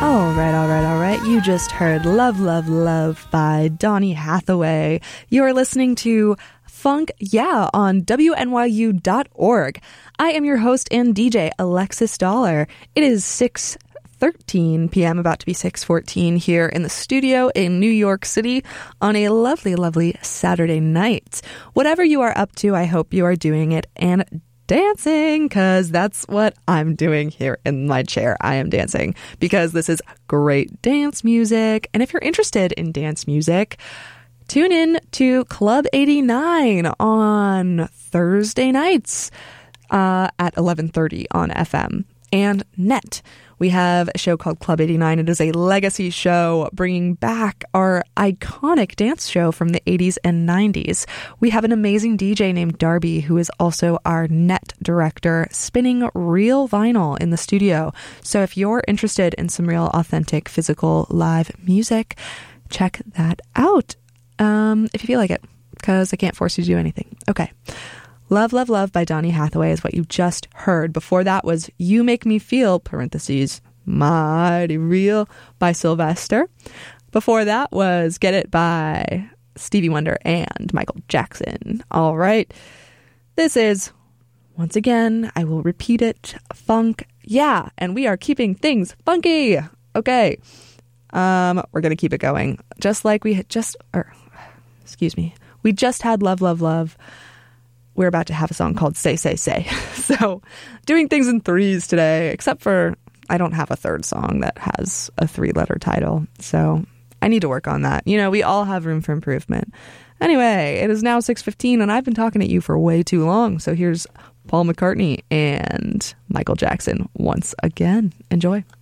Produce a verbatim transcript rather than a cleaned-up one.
All right, all right, all right. You just heard Love, Love, Love by Donny Hathaway. You're listening to Funk Yeah on W N Y U dot org. I am your host and D J, Alexis Dollar. It is six thirteen p.m., about to be six fourteen here in the studio in New York City on a lovely, lovely Saturday night. Whatever you are up to, I hope you are doing it and dancing, because that's what I'm doing here in my chair. I am dancing because this is great dance music. And if you're interested in dance music, tune in to Club eighty-nine on Thursday nights uh, at eleven thirty on F M and net. We have a show called Club eighty-nine. It is a legacy show bringing back our iconic dance show from the eighties and nineties. We have an amazing D J named Darby, who is also our net director, spinning real vinyl in the studio. So if you're interested in some real authentic physical live music, check that out um, if you feel like it, because I can't force you to do anything. Okay. Love, Love, Love by Donny Hathaway is what you just heard. Before that was You Make Me Feel, parentheses, Mighty Real by Sylvester. Before that was Get It by Stevie Wonder and Michael Jackson. All right. This is, once again, I will repeat it, Funk Yeah. And we are keeping things funky. Okay. Um, we're going to keep it going. Just like we had just, or, excuse me, we just had Love, Love, Love. We're about to have a song called Say, Say, Say. So doing things in threes today, except for I don't have a third song that has a three-letter title. So I need to work on that. You know, we all have room for improvement. Anyway, it is now six fifteen, and I've been talking at you for way too long. So here's Paul McCartney and Michael Jackson once again. Enjoy.